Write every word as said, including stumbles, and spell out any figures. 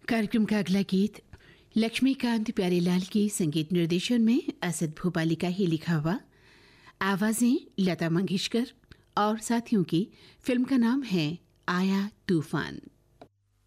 कार्यक्रम का अगला गीत लक्ष्मीकांत प्यारेलाल की संगीत निर्देशन में असद भोपाली का ही लिखा हुआ, आवाजें लता मंगेशकर और साथियों की। फिल्म का नाम है आया तूफान।